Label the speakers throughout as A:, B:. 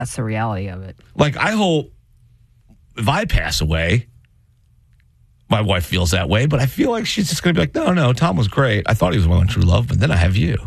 A: That's the reality of it.
B: Like, I hope if I pass away, my wife feels that way, but I feel like she's just going to be like, no, Tom was great. I thought he was my one true love, but then I have you.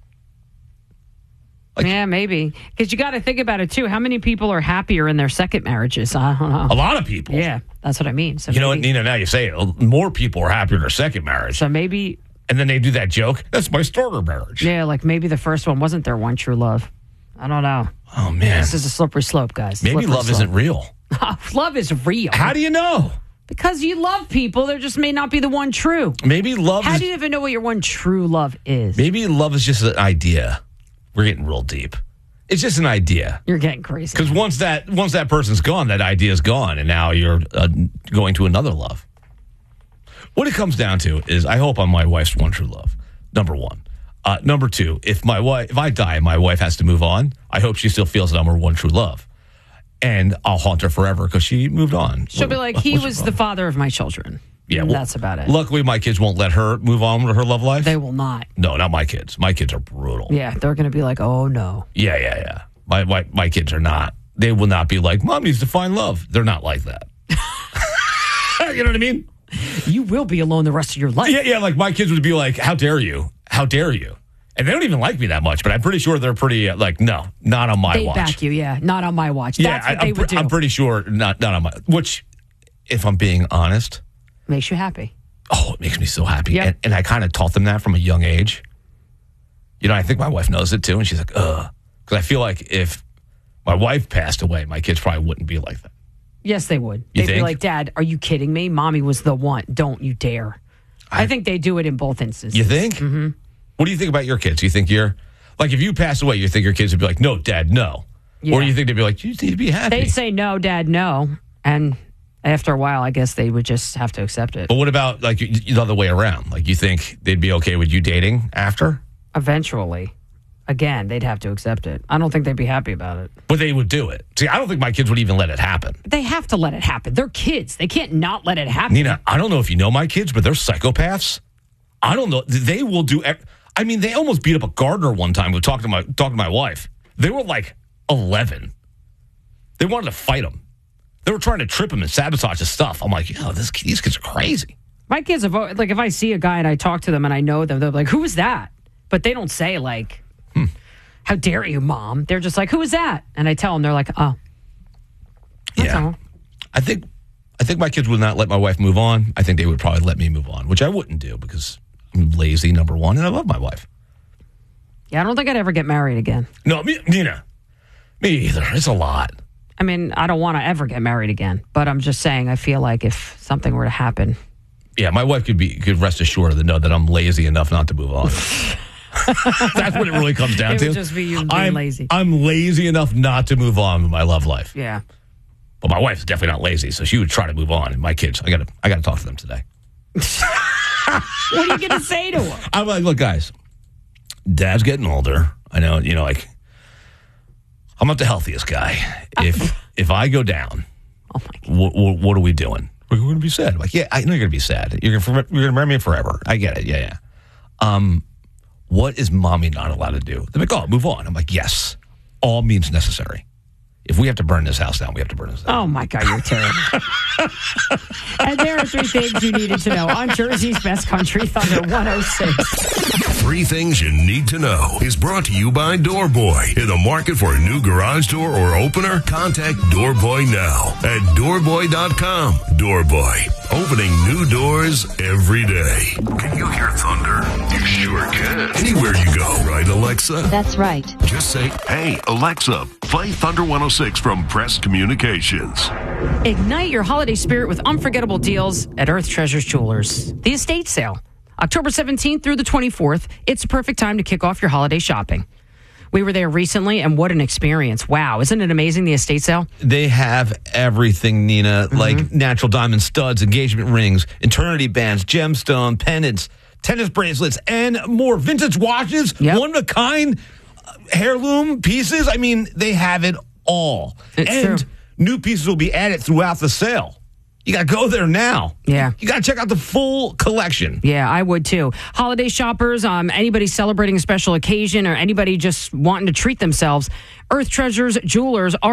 A: Yeah, maybe. Because you got to think about it, too. How many people are happier in their second marriages? I don't know.
B: A lot of people.
A: Yeah, that's what I mean. So
B: you know what, Nina, now you say it, more people are happier in their second marriage.
A: So maybe...
B: And then they do that joke, that's my starter marriage.
A: Yeah, like maybe the first one wasn't their one true love. I don't know.
B: Oh, man.
A: This is a slippery slope, guys.
B: Maybe love isn't real.
A: Love is real.
B: How do you know?
A: Because you love people, there just may not be the one true.
B: Maybe love
A: How do you even know what your one true love is?
B: Maybe love is just an idea. We're getting real deep. It's just an idea.
A: You're getting crazy.
B: Because once that person's gone, that idea's gone, and now you're going to another love. What it comes down to is I hope I'm my wife's one true love, number one. Number two, if I die and my wife has to move on, I hope she still feels that I'm her one true love. And I'll haunt her forever because she moved on.
A: She'll be like, he was the father of my children.
B: Yeah,
A: well, that's about it.
B: Luckily, my kids won't let her move on with her love life.
A: They will not.
B: No, not my kids. My kids are brutal.
A: Yeah, they're going to be like, oh, no.
B: Yeah. My kids are not. They will not be like, Mom needs to find love. They're not like that. You know what I mean?
A: You will be alone the rest of your life.
B: Yeah, like my kids would be like, how dare you? How dare you? And they don't even like me that much, but I'm pretty sure they're pretty like, no, not on my watch.
A: They back you, yeah. Not on my watch. That's what they would do.
B: I'm pretty sure not on my, which, if I'm being honest.
A: Makes you happy.
B: Oh, it makes me so happy.
A: Yep.
B: And I kind of taught them that from a young age. You know, I think my wife knows it too, and she's like, ugh. Because I feel like if my wife passed away, my kids probably wouldn't be like that.
A: Yes, they would.
B: You
A: They'd
B: think?
A: be like, Dad, are you kidding me? Mommy was the one. Don't you dare. I think they do it in both instances.
B: You think?
A: Mm-hmm.
B: What do you think about your kids? You think you're, like, if you pass away, you think your kids would be like, no, Dad, no.
A: Yeah.
B: Or you think they'd be like, you just need to be happy.
A: They'd say, no, Dad, no. And after a while, I guess they would just have to accept it.
B: But what about, like, the other way around? Like, you think they'd be okay with you dating after?
A: Eventually. Again, they'd have to accept it. I don't think they'd be happy about it.
B: But they would do it. See, I don't think my kids would even let it happen.
A: They have to let it happen. They're kids. They can't not let it happen.
B: Nina, I don't know if you know my kids, but they're psychopaths. I don't know. They will do. I mean, they almost beat up a gardener one time. We talked to my wife. They were like 11. They wanted to fight him. They were trying to trip him and sabotage his stuff. I'm like, these kids are crazy.
A: My kids have, like, if I see a guy and I talk to them and I know them, they're like, who is that? But they don't say, like, how dare you, Mom? They're just like, who is that? And I tell them, they're like, oh. That's all.
B: I think my kids would not let my wife move on. I think they would probably let me move on, which I wouldn't do because I'm lazy, number one, and I love my wife.
A: Yeah, I don't think I'd ever get married again.
B: No, Nina, me either. It's a lot.
A: I mean, I don't want to ever get married again, but I'm just saying I feel like if something were to happen.
B: Yeah, my wife could rest assured to know that I'm lazy enough not to move on. That's what it really comes down to.
A: It would just be you being lazy.
B: I'm lazy enough not to move on with my love life.
A: Yeah.
B: But my wife's definitely not lazy, so she would try to move on. And my kids, I gotta talk to them today.
A: What are you going to say to them?
B: I'm like, look, guys, Dad's getting older. I know, like, I'm not the healthiest guy. If I go down,
A: oh my God.
B: What are we doing? We're going to be sad. I'm like, yeah, I know you're going to be sad. You're going to remember me forever. I get it. Yeah. What is Mommy not allowed to do? They're like, oh, move on. I'm like, yes, all means necessary. If we have to burn this house down, we have to burn this down.
A: Oh, my God, you're terrible. And there are 3 things you needed to know on Jersey's Best Country Thunder 106.
C: 3 things you need to know is brought to you by Doorboy. In the market for a new garage door or opener? Contact Doorboy now at doorboy.com. Doorboy, opening new doors every day. Can you hear thunder? You sure can. Anywhere you go, right, Alexa?
D: That's right.
C: Just say, hey, Alexa, play Thunder 106 from Press Communications.
A: Ignite your holiday spirit with unforgettable deals at Earth Treasures Jewelers. The estate sale, October 17th through the 24th. It's a perfect time to kick off your holiday shopping. We were there recently, and what an experience. Wow, isn't it amazing, the estate sale?
B: They have everything, Nina, like natural diamond studs, engagement rings, eternity bands, gemstone, pendants, tennis bracelets, and more. Vintage watches, one-of-a-kind heirloom pieces. I mean, they have it all.
A: It's
B: and
A: true.
B: New pieces will be added throughout the sale. You got to go there now.
A: Yeah.
B: You got to check out the full collection.
A: Yeah, I would too. Holiday shoppers, anybody celebrating a special occasion or anybody just wanting to treat themselves, Earth Treasures Jewelers are